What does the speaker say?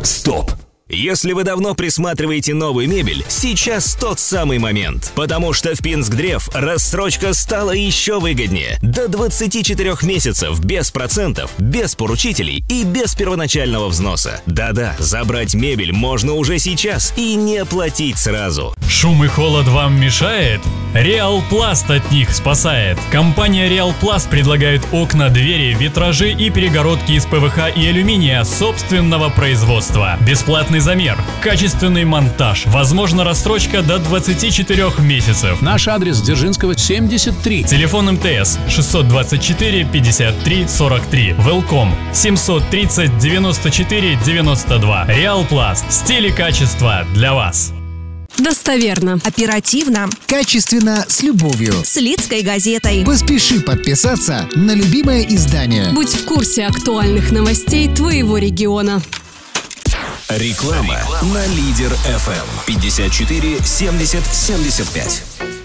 Стоп! Если вы давно присматриваете новую мебель, сейчас тот самый момент. Потому что в Пинск-Древ рассрочка стала еще выгоднее. До 24 месяцев без процентов, без поручителей и без первоначального взноса. Да-да, забрать мебель можно уже сейчас и не платить сразу. Шум и холод вам мешает? Реал Пласт от них спасает. Компания Реал Пласт предлагает окна, двери, витражи и перегородки из ПВХ и алюминия собственного производства. Бесплатный замер, качественный монтаж, возможно рассрочка до 24 месяцев. Наш адрес: Дзержинского, 73. Телефон МТС 624 53 43. Велком 730 94 92. Реал Пласт. Стиль и качество для вас. Достоверно. Оперативно. Качественно, с любовью. С Лидской газетой. Поспеши подписаться на любимое издание. Будь в курсе актуальных новостей твоего региона. Реклама на Лидер FM 54 70 75.